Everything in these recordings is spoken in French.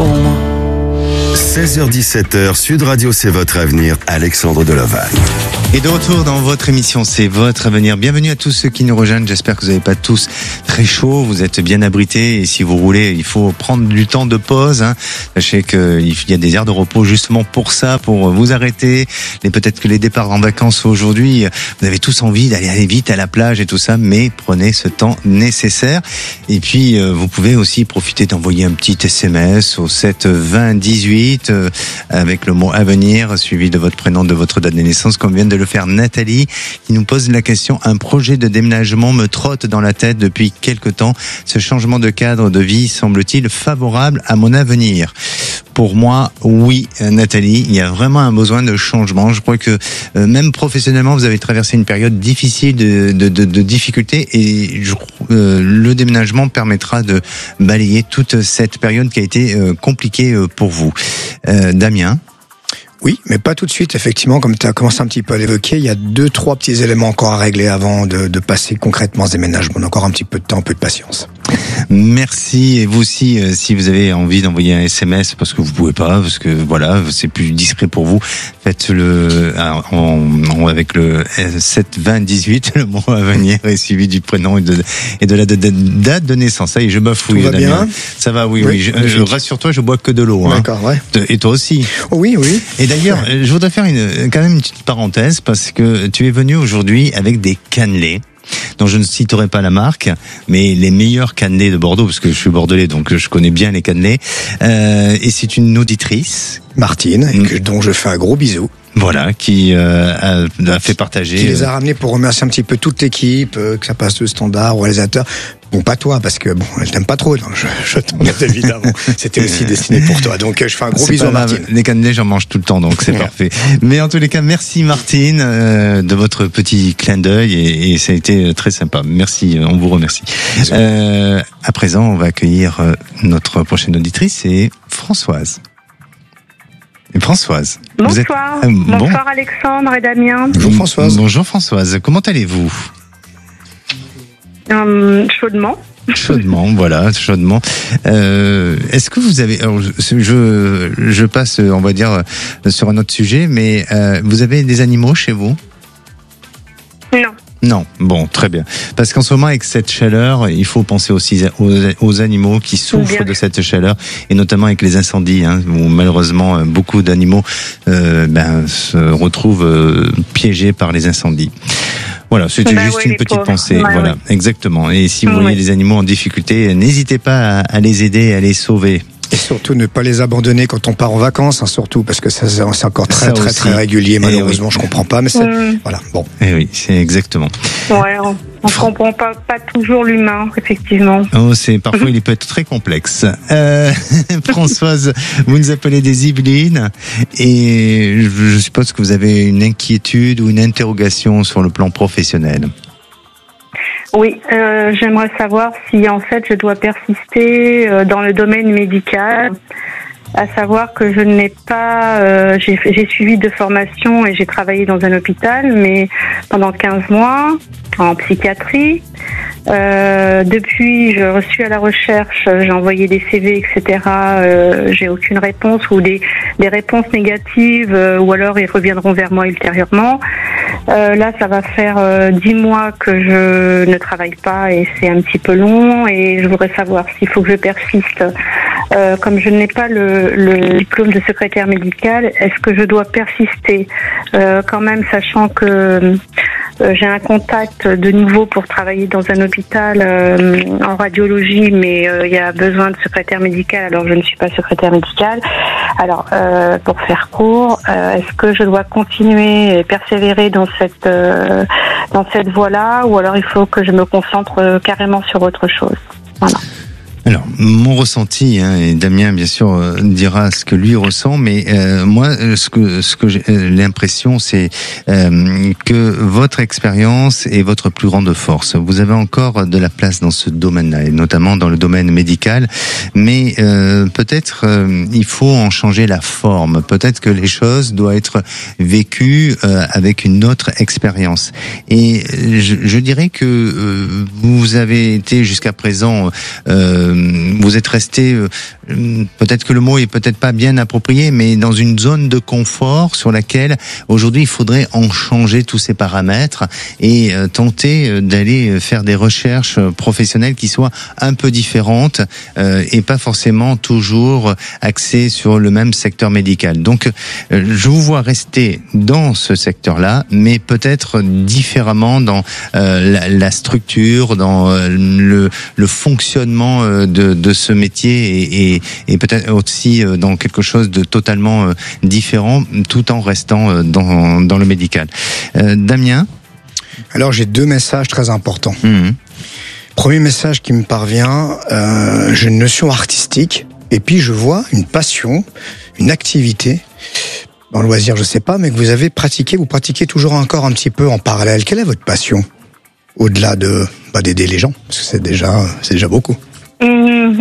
pour moi. 16h-17h, Sud Radio, c'est votre avenir, Alexandre Delovagne. Et de retour dans votre émission, c'est votre avenir. Bienvenue à tous ceux qui nous rejoignent. J'espère que vous n'avez pas tous très chaud, vous êtes bien abrités. Et si vous roulez, il faut prendre du temps de pause. Sachez qu'il y a des aires de repos justement pour ça, pour vous arrêter. Et peut-être que les départs en vacances aujourd'hui, vous avez tous envie d'aller vite à la plage et tout ça, mais prenez ce temps nécessaire. Et puis, vous pouvez aussi profiter d'envoyer un petit SMS au 7 20 18 avec le mot avenir suivi de votre prénom, de votre date de naissance, comme vient de le faire Nathalie, qui nous pose la question: un projet de déménagement me trotte dans la tête depuis quelque temps. Ce changement de cadre de vie semble-t-il favorable à mon avenir? Pour moi, oui, Nathalie, il y a vraiment un besoin de changement. Je crois que même professionnellement, vous avez traversé une période difficile de difficultés, et le déménagement permettra de balayer toute cette période qui a été compliquée pour vous. Damien? Oui, mais pas tout de suite, effectivement, comme tu as commencé un petit peu à l'évoquer, il y a 2-3 petits éléments encore à régler avant de passer concrètement ce déménagement. On a encore un petit peu de temps, un peu de patience. Merci. Et vous aussi, si vous avez envie d'envoyer un SMS, parce que vous pouvez pas, parce que voilà, c'est plus discret pour vous, faites-le avec le 7 20 18, le mot à venir est suivi du prénom et de la date de naissance. Ça y est, je bafouille. Tout va bien? Ça va, oui. Je rassure-toi, je bois que de l'eau. D'accord, ouais. Et toi aussi? Oui. Et d'ailleurs, je voudrais faire quand même une petite parenthèse, parce que tu es venu aujourd'hui avec des cannelés, dont je ne citerai pas la marque, mais les meilleurs cannelés de Bordeaux, parce que je suis bordelais, donc je connais bien les cannelés. Et c'est une auditrice, Martine, dont je fais un gros bisou. Voilà, qui a fait partager. Qui les a ramenés pour remercier un petit peu toute l'équipe, que ça passe le standard, au réalisateur. Bon, pas toi, parce que bon, elle t'aime pas trop. Non, je t'en note évidemment. C'était aussi destiné pour toi. Donc, je fais un gros bisou à Martine. Les cannelés, j'en mange tout le temps, donc c'est parfait. Mais en tous les cas, merci Martine de votre petit clin d'œil, et ça a été très sympa. Merci, on vous remercie. À présent, on va accueillir notre prochaine auditrice, c'est Françoise. Bonsoir. Bonsoir Alexandre et Damien. Bonjour Françoise. Bonjour Françoise. Comment allez-vous? Chaudement. Chaudement. Est-ce que vous avez... Alors, je passe, on va dire, sur un autre sujet, mais vous avez des animaux chez vous? Non, bon, très bien. Parce qu'en ce moment, avec cette chaleur, il faut penser aussi aux animaux qui souffrent de cette chaleur, et notamment avec les incendies, où malheureusement beaucoup d'animaux se retrouvent piégés par les incendies. Voilà, c'était juste une petite pensée. Voilà, exactement. Et si vous voyez des animaux en difficulté, n'hésitez pas à les aider, à les sauver. Et surtout, ne pas les abandonner quand on part en vacances, surtout, parce que ça, c'est encore très régulier, malheureusement, je comprends pas, mais c'est, voilà, bon. Et oui, c'est exactement. Ouais, on comprend pas toujours l'humain, effectivement. Parfois, il peut être très complexe. Françoise, vous nous appelez des Yvelines, et je suppose que vous avez une inquiétude ou une interrogation sur le plan professionnel. Oui, j'aimerais savoir si en fait je dois persister dans le domaine médical, à savoir que je n'ai pas, j'ai suivi 2 formations et j'ai travaillé dans un hôpital, mais pendant 15 mois en psychiatrie. Depuis, je suis à la recherche, j'ai envoyé des CV, etc. J'ai aucune réponse, ou des réponses négatives, ou alors ils reviendront vers moi ultérieurement. Là, ça va faire 10 mois que je ne travaille pas, et c'est un petit peu long, et je voudrais savoir s'il faut que je persiste. Comme je n'ai pas le diplôme de secrétaire médical, est-ce que je dois persister quand même, sachant que j'ai un contact de nouveau pour travailler dans un hôpital en radiologie, mais il y a besoin de secrétaire médical, alors je ne suis pas secrétaire médical. Alors, pour faire court, est-ce que je dois continuer et persévérer dans cette voie-là, ou alors il faut que je me concentre carrément sur autre chose? Voilà. Alors, mon ressenti, et Damien bien sûr dira ce que lui ressent, mais moi, ce que j'ai l'impression, c'est que votre expérience est votre plus grande force. Vous avez encore de la place dans ce domaine-là, et notamment dans le domaine médical, mais peut-être il faut en changer la forme. Peut-être que les choses doivent être vécues avec une autre expérience. Et je dirais que vous avez été jusqu'à présent vous êtes resté, peut-être que le mot est peut-être pas bien approprié, mais dans une zone de confort sur laquelle aujourd'hui il faudrait en changer tous ces paramètres et tenter d'aller faire des recherches professionnelles qui soient un peu différentes et pas forcément toujours axées sur le même secteur médical. Donc je vous vois rester dans ce secteur-là, mais peut-être différemment dans la structure, dans le fonctionnement de ce métier et peut-être aussi dans quelque chose de totalement différent, tout en restant dans le médical. Damien ? Alors j'ai 2 messages très importants. Premier message qui me parvient, j'ai une notion artistique et puis je vois une passion, une activité dans le loisir, je sais pas, mais que vous avez pratiqué, vous pratiquez toujours encore un petit peu en parallèle. Quelle est votre passion au-delà de d'aider les gens, parce que c'est déjà beaucoup. En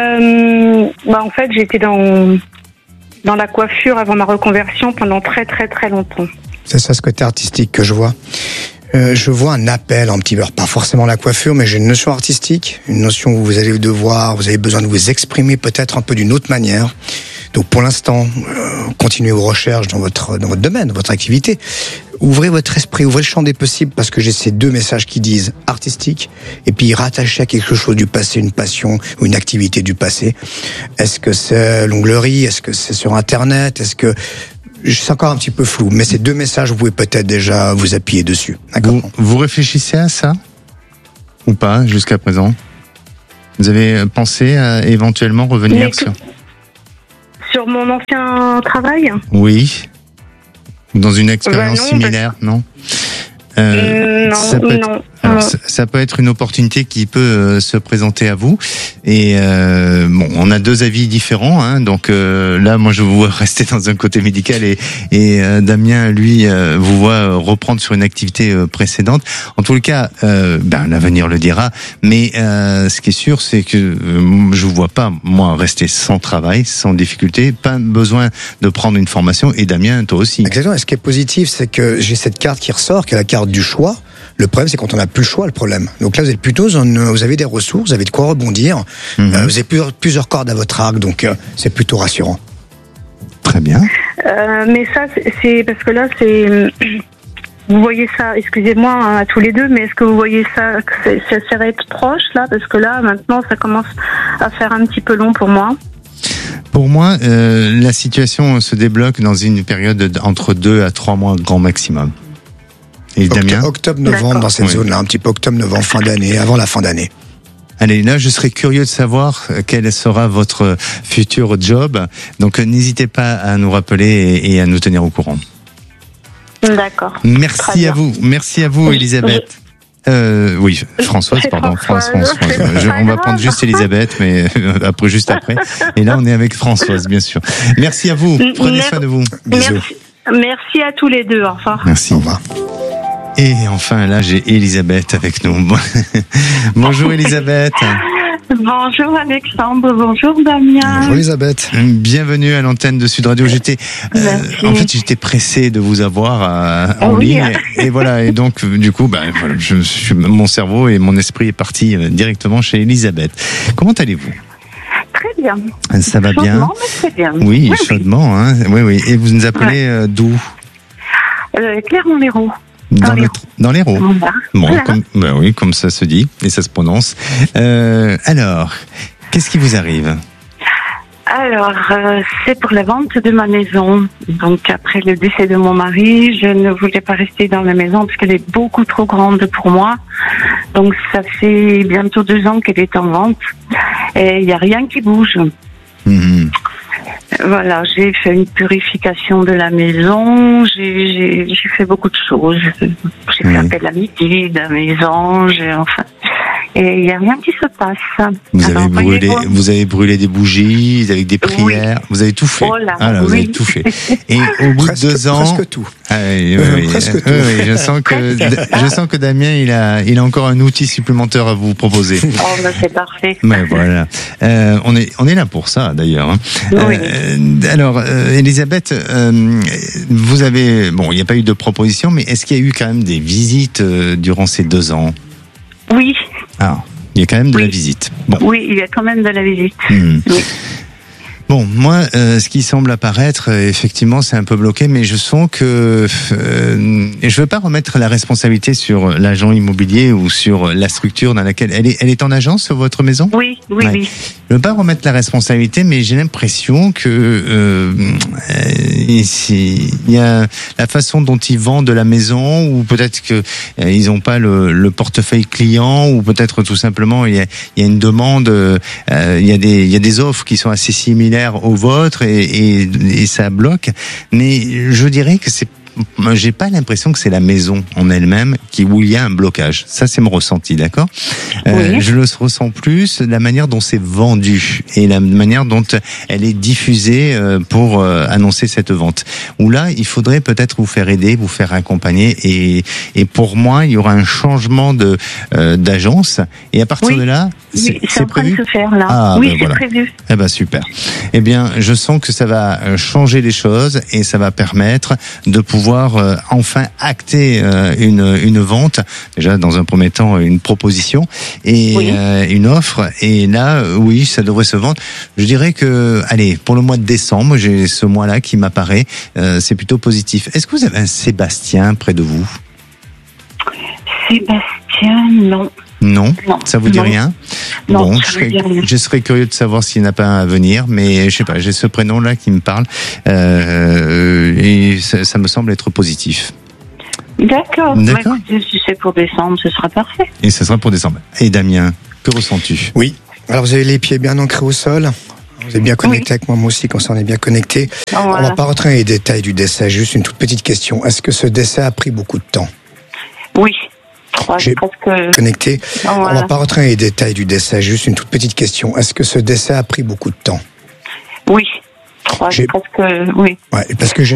fait, j'étais dans la coiffure avant ma reconversion pendant très très très longtemps. C'est ça, ce côté artistique que je vois. Je vois un appel un petit peu, pas forcément la coiffure, mais j'ai une notion artistique, une notion où vous avez besoin de vous exprimer peut-être un peu d'une autre manière. Donc pour l'instant, continuez vos recherches dans votre domaine, dans votre activité. Ouvrez votre esprit, ouvrez le champ des possibles, parce que j'ai ces 2 messages qui disent artistique, et puis rattaché à quelque chose du passé, une passion ou une activité du passé. Est-ce que c'est l'onglerie? Est-ce que c'est sur Internet? Est-ce que... C'est encore un petit peu flou, mais ces 2 messages, vous pouvez peut-être déjà vous appuyer dessus. D'accord. Vous réfléchissez à ça ou pas jusqu'à présent? Vous avez pensé à éventuellement revenir sur mon ancien travail? Oui. Dans une expérience similaire, non? Non. Alors, ça peut être une opportunité qui peut se présenter à vous. Et on a 2 avis différents, hein, donc là, moi, je vous vois rester dans un côté médical et Damien, lui, vous voit reprendre sur une activité précédente. En tout cas, l'avenir le dira. Mais ce qui est sûr, c'est que je vous vois pas, moi, rester sans travail, sans difficulté, pas besoin de prendre une formation. Et Damien, toi aussi. Exactement. Et ce qui est positif, c'est que j'ai cette carte qui ressort, qui est la carte du choix. Le problème, c'est quand on n'a plus le choix, le problème. Donc là, vous êtes plutôt, vous avez des ressources, vous avez de quoi rebondir, vous avez plusieurs cordes à votre arc, donc c'est plutôt rassurant. Très bien. Mais ça, c'est parce que là, vous voyez ça, excusez-moi hein, à tous les deux, mais est-ce que vous voyez ça, que ça serait être proche là, parce que là, maintenant, ça commence à faire un petit peu long pour moi. Pour moi, la situation se débloque dans une période entre 2 à 3 mois grand maximum. Et Damien ? Octobre-novembre dans cette zone-là, un petit peu octobre-novembre, fin d'année, avant la fin d'année. Allez, là, je serais curieux de savoir quel sera votre futur job. Donc, n'hésitez pas à nous rappeler et à nous tenir au courant. D'accord. Merci à vous. Merci à vous, Elisabeth. Oui, Françoise, pardon. Françoise. On va prendre juste Elisabeth, mais juste après. Et là, on est avec Françoise, bien sûr. Merci à vous. Prenez soin de vous. Bisous. Merci à tous les deux. Au revoir. Merci. Au revoir. Et enfin, là, j'ai Elisabeth avec nous. Bonjour Elisabeth. Bonjour Alexandre, bonjour Damien. Bonjour Elisabeth. Bienvenue à l'antenne de Sud Radio. J'étais pressé de vous avoir en ligne. Et voilà. Et donc, du coup, mon cerveau et mon esprit est parti directement chez Elisabeth. Comment allez-vous ? Très bien. Ça va bien ? Chaudement, mais très bien. Oui, chaudement. Hein. Oui. Et vous nous appelez d'où ? Clermont-Lérault. Dans l'Hérault. Bon, Voilà. comme ça se dit et ça se prononce. Alors, qu'est-ce qui vous arrive ? Alors, c'est pour la vente de ma maison. Donc, après le décès de mon mari, je ne voulais pas rester dans la maison parce qu'elle est beaucoup trop grande pour moi. Donc, ça fait bientôt 2 ans qu'elle est en vente et il n'y a rien qui bouge. Voilà, j'ai fait une purification de la maison, j'ai fait beaucoup de choses. J'ai fait appel à midi, de la maison, et il n'y a rien qui se passe. Vous avez brûlé des bougies avec des prières, vous avez tout fait. Oh là, vous avez tout fait. Et au bout de 2 ans, presque tout. Presque tout. Je sens que Damien, il a encore un outil supplémentaire à vous proposer. Oh, c'est parfait. Mais voilà. On est là pour ça, d'ailleurs. Hein. Oui. Alors, Elisabeth, vous avez, il n'y a pas eu de proposition, mais est-ce qu'il y a eu quand même des visites durant ces 2 ans ? Oui. Ah. Il y a quand même de Oui. la visite. Bon. Oui, il y a quand même de la visite. Hmm. Oui. Bon, moi, ce qui semble apparaître, effectivement, c'est un peu bloqué, mais je sens que et je veux pas remettre la responsabilité sur l'agent immobilier ou sur la structure dans laquelle elle est en agence, votre maison. Oui, oui, Ouais. oui. Je veux pas remettre la responsabilité, mais j'ai l'impression que il y a la façon dont ils vendent la maison, ou peut-être que ils ont pas le portefeuille client, ou peut-être tout simplement il y a une demande, il y a des offres qui sont assez similaires aux vôtres et ça bloque. Mais je dirais que j'ai pas l'impression que c'est la maison en elle-même où il y a un blocage. Ça, c'est mon ressenti, d'accord ? Oui. Je le ressens plus la manière dont c'est vendu et la manière dont elle est diffusée pour annoncer cette vente. Où là, il faudrait peut-être vous faire aider, vous faire accompagner et pour moi, il y aura un changement d'agence et à partir Oui. de là, Oui, c'est c'est en train de prévu. se faire là. Ah, oui, ben c'est voilà. prévu. Eh ben super. Eh bien, je sens que ça va changer les choses et ça va permettre de pouvoir enfin acter une vente. Déjà, dans un premier temps, une proposition et Oui. une offre. Et là, oui, ça devrait se vendre. Je dirais que, allez, pour le mois de décembre, j'ai ce mois-là qui m'apparaît. C'est plutôt positif. Est-ce que vous avez un Sébastien près de vous ? Sébastien, non. Non, Non. ça vous dit Non. rien? Non, Bon, ça me dit rien. je serais curieux de savoir s'il n'y en a pas un à venir, mais je sais pas, j'ai ce prénom-là qui me parle et ça me semble être positif. D'accord. D'accord. Bah, écoutez, si c'est pour décembre, ce sera parfait. Et ce sera pour décembre. Et Damien, que ressens-tu? Oui. Alors vous avez les pieds bien ancrés au sol. Vous êtes bien connecté avec moi aussi, comme ça on est bien connecté. On Voilà. va pas rentrer dans les détails du décès, juste une toute petite question. Est-ce que ce décès a pris beaucoup de temps? Oui. J'ai Presque. connecté. On Voilà. va pas rentrer dans les détails du décès, juste une toute petite question. Est-ce que ce décès a pris beaucoup de temps? Oui. J'ai- Presque. Oui. Ouais, parce que j'ai